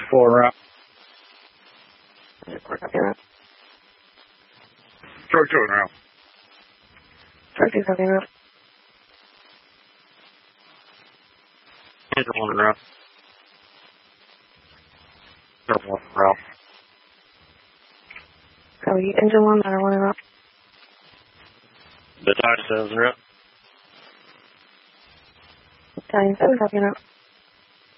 4 route. Truck 2 now. Truck 2 copy route. Engine 1 route. Engine 1 route. Copy. Engine 1, Ladder 1 route. Battalion 7 route. Battalion 7 copy route.